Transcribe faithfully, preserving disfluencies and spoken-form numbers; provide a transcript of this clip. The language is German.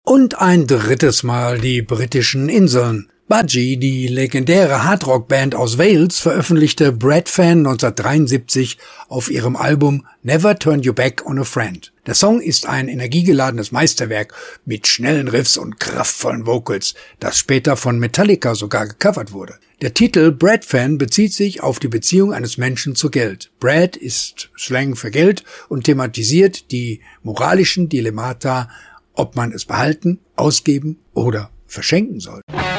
Und ein drittes Mal die britischen Inseln. Budgie, die legendäre Hardrock-Band aus Wales, veröffentlichte Bradfan neunzehnhundertdreiundsiebzig auf ihrem Album Never Turn You Back on a Friend. Der Song ist ein energiegeladenes Meisterwerk mit schnellen Riffs und kraftvollen Vocals, das später von Metallica sogar gecovert wurde. Der Titel Bradfan bezieht sich auf die Beziehung eines Menschen zu Geld. Brad ist Slang für Geld und thematisiert die moralischen Dilemmata, ob man es behalten, ausgeben oder verschenken soll.